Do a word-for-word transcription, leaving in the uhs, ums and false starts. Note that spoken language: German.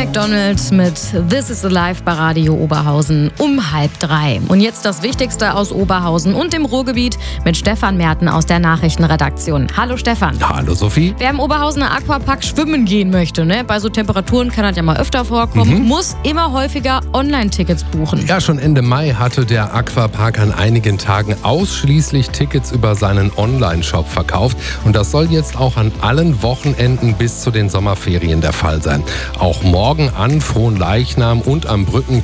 McDonald mit This is Alive bei Radio Oberhausen um halb drei. Und jetzt das Wichtigste aus Oberhausen und dem Ruhrgebiet mit Stefan Merten aus der Nachrichtenredaktion. Hallo Stefan. Hallo Sophie. Wer im Oberhausener Aquapark schwimmen gehen möchte, ne? Bei so Temperaturen kann das ja mal öfter vorkommen, mhm. muss immer häufiger Online-Tickets buchen. Ja, schon Ende Mai hatte der Aquapark an einigen Tagen ausschließlich Tickets über seinen Online-Shop verkauft. Und das soll jetzt auch an allen Wochenenden bis zu den Sommerferien der Fall sein. Auch morgen an Fronleichnam und am Brückentag